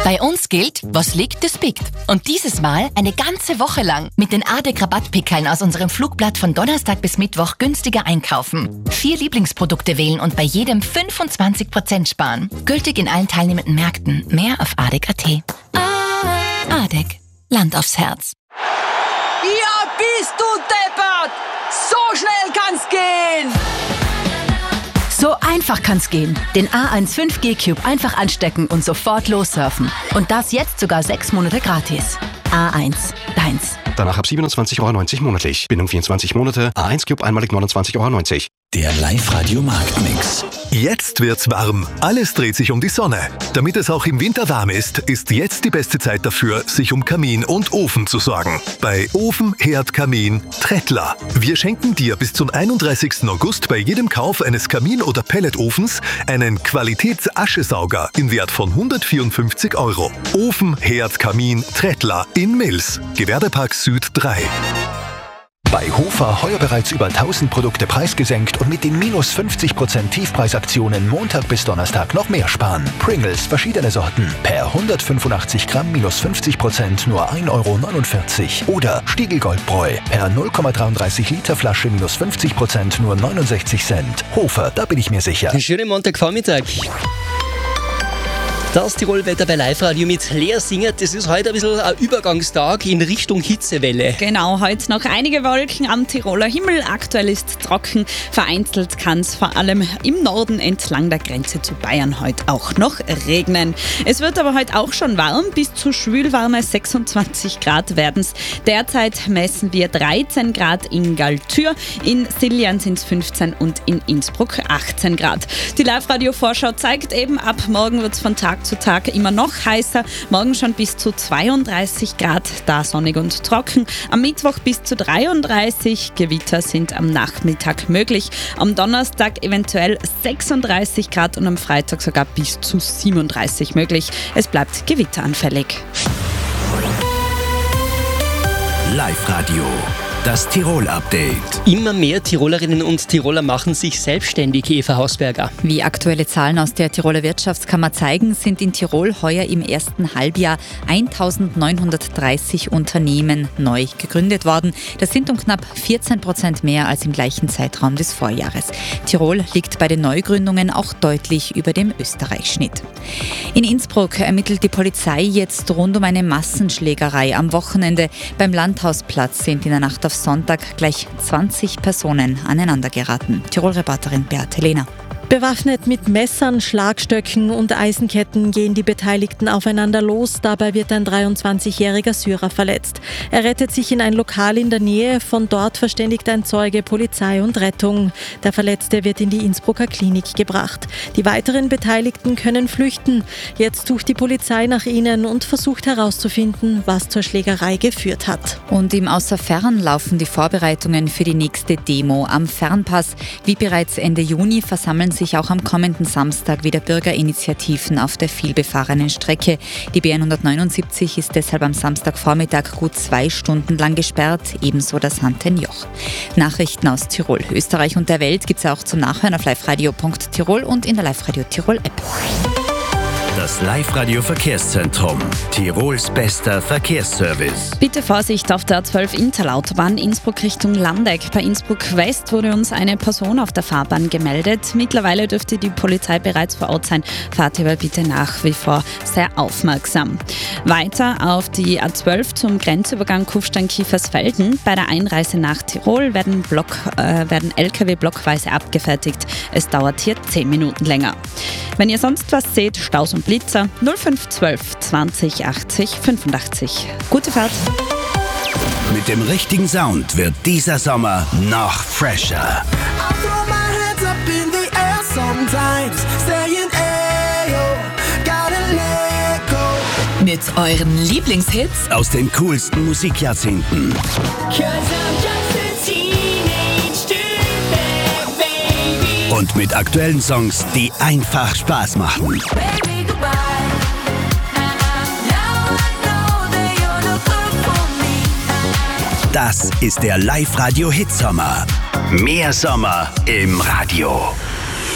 Bei uns gilt, was liegt, das biegt. Und dieses Mal eine ganze Woche lang mit den ADEC-Rabattpickeln aus unserem Flugblatt von Donnerstag bis Mittwoch günstiger einkaufen. 4 Lieblingsprodukte wählen und bei jedem 25% sparen. Gültig in allen teilnehmenden Märkten. Mehr auf ADEC.at. ADEC. Land aufs Herz. Ja, bist du deppert! So schnell kann's gehen! So einfach kann's gehen. Den A1 5G Cube einfach anstecken und sofort lossurfen. Und das jetzt sogar 6 Monate gratis. A1, deins. Danach ab 27,90 € monatlich. Bindung 24 Monate. A1 Cube einmalig 29,90 €. Der Live-Radio-Marktmix. Jetzt wird's warm. Alles dreht sich um die Sonne. Damit es auch im Winter warm ist jetzt die beste Zeit dafür, sich um Kamin und Ofen zu sorgen. Bei Ofen, Herd, Kamin Trettler. Wir schenken dir bis zum 31. August bei jedem Kauf eines Kamin- oder Pelletofens einen Qualitätsaschesauger im Wert von 154 €. Ofen, Herd, Kamin Trettler in Mills. Gewerbepark Süd 3. Bei Hofer heuer bereits über 1000 Produkte preisgesenkt und mit den minus 50% Tiefpreisaktionen Montag bis Donnerstag noch mehr sparen. Pringles, verschiedene Sorten. Per 185 Gramm minus 50% nur 1,49 € Oder Stiegl Goldbräu. Per 0,33 Liter Flasche minus 50% nur 69 Cent. Hofer, da bin ich mir sicher. Schönen Montagvormittag. Das Tirol-Wetter bei Live-Radio mit Lea Singert. Das ist heute ein bisschen ein Übergangstag in Richtung Hitzewelle. Genau, heute noch einige Wolken am Tiroler Himmel. Aktuell ist trocken. Vereinzelt kann es vor allem im Norden entlang der Grenze zu Bayern heute auch noch regnen. Es wird aber heute auch schon warm. Bis zu schwülwarme 26 Grad werden es. Derzeit messen wir 13 Grad in Galtür. In Siljan sind es 15 und in Innsbruck 18 Grad. Die Live-Radio-Vorschau zeigt eben, ab morgen wird es von Tag zu Tag immer noch heißer. Morgen schon bis zu 32 Grad, da sonnig und trocken. Am Mittwoch bis zu 33. Gewitter sind am Nachmittag möglich. Am Donnerstag eventuell 36 Grad und am Freitag sogar bis zu 37 möglich. Es bleibt gewitteranfällig. Live-Radio. Das Tirol-Update. Immer mehr Tirolerinnen und Tiroler machen sich selbstständig, Eva Hausberger. Wie aktuelle Zahlen aus der Tiroler Wirtschaftskammer zeigen, sind in Tirol heuer im ersten Halbjahr 1930 Unternehmen neu gegründet worden. Das sind um knapp 14% mehr als im gleichen Zeitraum des Vorjahres. Tirol liegt bei den Neugründungen auch deutlich über dem Österreich-Schnitt. In Innsbruck ermittelt die Polizei jetzt rund um eine Massenschlägerei am Wochenende. Beim Landhausplatz sind in der Nacht auf Sonntag gleich 20 Personen aneinandergeraten. Tirol-Reporterin Beate Lehner. Bewaffnet mit Messern, Schlagstöcken und Eisenketten gehen die Beteiligten aufeinander los. Dabei wird ein 23-jähriger Syrer verletzt. Er rettet sich in ein Lokal in der Nähe. Von dort verständigt ein Zeuge Polizei und Rettung. Der Verletzte wird in die Innsbrucker Klinik gebracht. Die weiteren Beteiligten können flüchten. Jetzt sucht die Polizei nach ihnen und versucht herauszufinden, was zur Schlägerei geführt hat. Und im Außerfern laufen die Vorbereitungen für die nächste Demo am Fernpass. Wie bereits Ende Juni versammeln sich auch am kommenden Samstag wieder Bürgerinitiativen auf der vielbefahrenen Strecke. Die B179 ist deshalb am Samstagvormittag gut 2 Stunden lang gesperrt, ebenso das Hantenjoch. Nachrichten aus Tirol, Österreich und der Welt gibt es auch zum Nachhören auf liveradio.tirol und in der Live-Radio Tirol-App. Das Live-Radio-Verkehrszentrum. Tirols bester Verkehrsservice. Bitte Vorsicht auf der A12 Interlautobahn Innsbruck Richtung Landeck. Bei Innsbruck West wurde uns eine Person auf der Fahrbahn gemeldet. Mittlerweile dürfte die Polizei bereits vor Ort sein. Fahrt aber bitte nach wie vor sehr aufmerksam. Weiter auf die A12 zum Grenzübergang Kufstein-Kiefersfelden. Bei der Einreise nach Tirol werden LKW blockweise abgefertigt. Es dauert hier 10 Minuten länger. Wenn ihr sonst was seht, Staus und Blitzer 0512 20 80 85. Gute Fahrt! Mit dem richtigen Sound wird dieser Sommer noch fresher. Mit euren Lieblingshits aus den coolsten Musikjahrzehnten. Und mit aktuellen Songs, die einfach Spaß machen. Das ist der Live-Radio-Hitsommer. Mehr Sommer im Radio.